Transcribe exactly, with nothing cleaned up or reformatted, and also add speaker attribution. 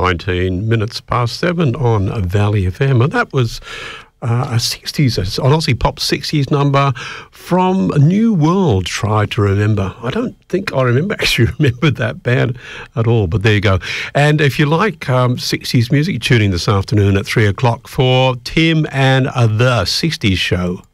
Speaker 1: nineteen minutes past seven on Valley F M. And that was uh, a sixties, an Aussie pop sixties number from New World, Try to Remember. I don't think I remember actually remembered that band at all, but there you go. And if you like um, sixties music, tune in this afternoon at three o'clock for Tim and uh, the sixties Show.